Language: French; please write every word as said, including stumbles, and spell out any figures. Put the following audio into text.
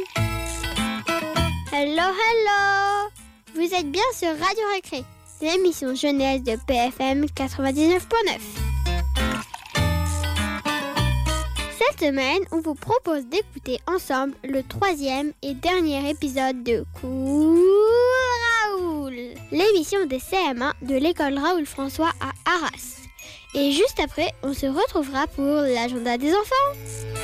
Hello, hello! Vous êtes bien sur Radio Récré, l'émission jeunesse de P F M quatre-vingt-dix-neuf point neuf. Cette semaine, on vous propose d'écouter ensemble le troisième et dernier épisode de Cours Raoul, l'émission des C M un de l'école Raoul François à Arras. Et juste après, on se retrouvera pour l'agenda des enfants.